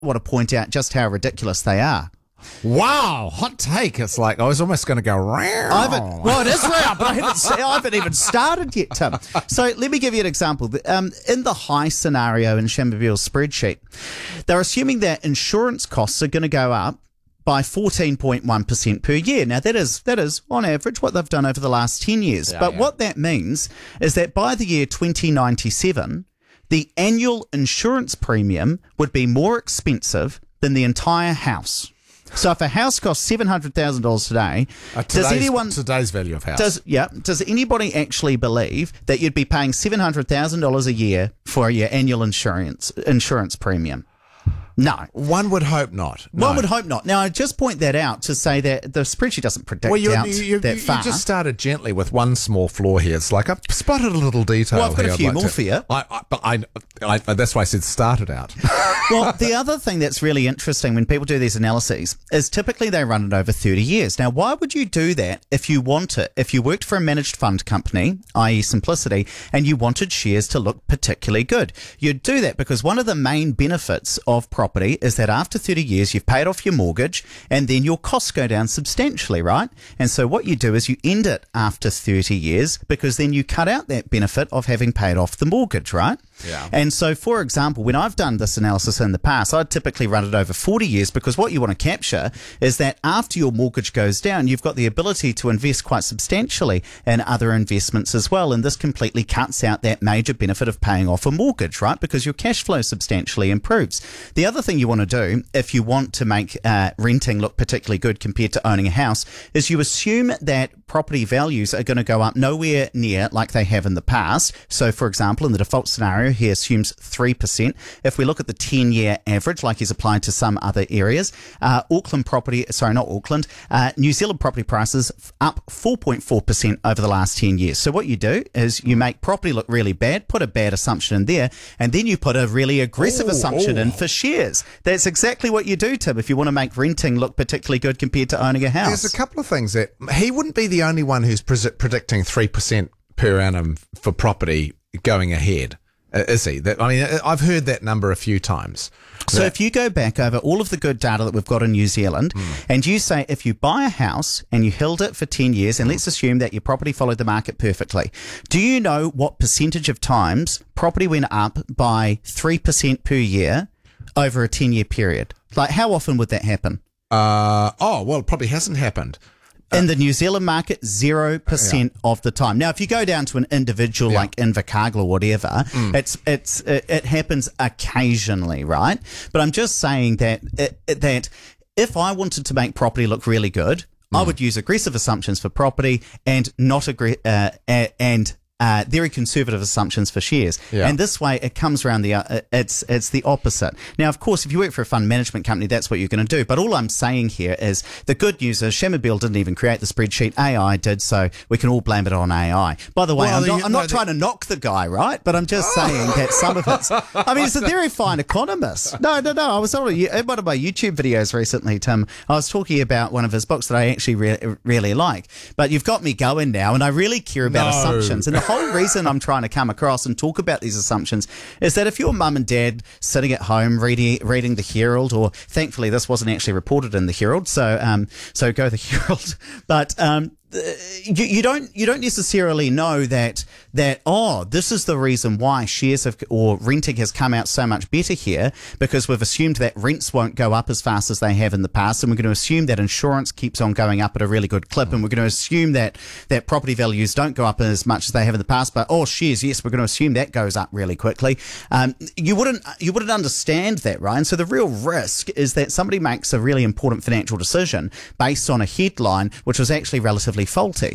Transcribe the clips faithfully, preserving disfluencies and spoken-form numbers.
want to point out just how ridiculous they are. Wow, hot take. It's like, I was almost going to go round. I haven't, well, it is round, but I haven't, I haven't even started yet, Tim. So let me give you an example. Um, in the high scenario in Shamobel's spreadsheet, they're assuming that insurance costs are going to go up by fourteen point one percent per year. Now, that is, that is on average what they've done over the last ten years. Yeah, but yeah. what that means is that by the year twenty ninety-seven, the annual insurance premium would be more expensive than the entire house. So if a house costs seven hundred thousand dollars today, Uh, does today's, anyone... today's value of house. Does yeah? Does anybody actually believe that you'd be paying seven hundred thousand dollars a year for your annual insurance insurance premium? No. One would hope not. No. One would hope not. Now, I just point that out to say that the spreadsheet doesn't predict Well, you, out you, you, that you far. just started gently with one small flaw here. It's like I've spotted a little detail. Well, I've got here a I'd few like more to- for you. I, I, but I, I, that's why I said started out. Well, the other thing that's really interesting when people do these analyses is typically they run it over thirty years. Now, why would you do that if you want it? If you worked for a managed fund company, that is. Simplicity, and you wanted shares to look particularly good, you'd do that because one of the main benefits of property is that after thirty years, you've paid off your mortgage and then your costs go down substantially, right? And so what you do is you end it after thirty years because then you cut out that benefit of having paid off the mortgage, right? Yeah. And so, for example, when I've done this analysis in the past, I'd typically run it over forty years because what you want to capture is that after your mortgage goes down, you've got the ability to invest quite substantially in other investments as well. And this completely cuts out that major benefit of paying off a mortgage, right? Because your cash flow substantially improves. The other thing you want to do, if you want to make uh, renting look particularly good compared to owning a house, is you assume that property values are going to go up nowhere near like they have in the past. So, for example, in the default scenario, he assumes three percent. If we look at the ten-year average, like he's applied to some other areas, uh, Auckland property, sorry, not Auckland, uh, New Zealand property prices up four point four percent over the last ten years. So what you do is you make property look really bad, put a bad assumption in there, and then you put a really aggressive Ooh, assumption ooh. in for shares. That's exactly what you do, Tim, if you want to make renting look particularly good compared to owning a house. There's a couple of things that he wouldn't be the only one who's pre- predicting three percent per annum for property going ahead. Uh, is he? That, I mean, I've heard that number a few times. So That- if you go back over all of the good data that we've got in New Zealand Mm. and you say if you buy a house and you held it for ten years and let's assume that your property followed the market perfectly, do you know what percentage of times property went up by three percent per year over a ten-year period? Like how often would that happen? Uh, oh, well, it probably hasn't happened. In the New Zealand market, zero percent of the time. Now, if you go down to an individual Yeah. like Invercargill or whatever, it's it's it, it happens occasionally, right? But I'm just saying that it, it- that if I wanted to make property look really good, I would use aggressive assumptions for property and not agree uh, a- and. Uh, very conservative assumptions for shares, Yeah. and this way it comes around the. Uh, it's it's the opposite. Now, of course, if you work for a fund management company, that's what you're going to do. But all I'm saying here is the good news is Shamobel didn't even create the spreadsheet. A I did, so we can all blame it on A I. By the way, Well, I'm not, you- I'm no, not the- trying to knock the guy, right? But I'm just saying that some of it's. I mean, he's a very fine economist. No, no, no. I was on a, in one of my YouTube videos recently, Tim. I was talking about one of his books that I actually re- really like. But you've got me going now, and I really care about No. assumptions. And the whole reason I'm trying to come across and talk about these assumptions is that if your mum and dad sitting at home reading reading the Herald, or thankfully this wasn't actually reported in the Herald, so um so go the Herald, but um you, you don't you don't necessarily know that that oh this is the reason why shares have or renting has come out so much better here, because we've assumed that rents won't go up as fast as they have in the past, and we're going to assume that insurance keeps on going up at a really good clip, and we're going to assume that that property values don't go up as much as they have in the past, but oh shares, yes, we're going to assume that goes up really quickly. Um, you wouldn't you wouldn't understand that, right? And so the real risk is that somebody makes a really important financial decision based on a headline which was actually relatively faulty.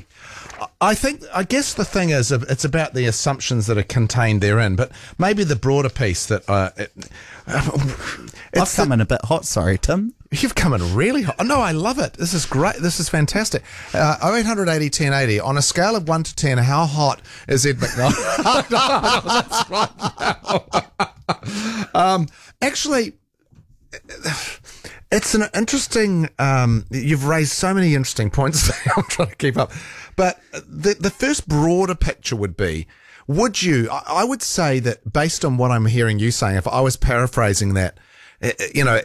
I think, I guess the thing is, uh, it's about the assumptions that are contained therein, but maybe the broader piece that uh, it, I've it's come the, in a bit hot, sorry, Tim. you've come in really hot. Oh, no, I love it. This is great. This is fantastic. Uh, oh eight hundred eighty ten eighty. On a scale of one to ten, how hot is Ed McNulty? That's right. um, actually, it's an interesting, um, you've raised so many interesting points there. I'm trying to keep up. But the, the first broader picture would be, would you, I, I would say that based on what I'm hearing you saying, if I was paraphrasing that, uh, you know,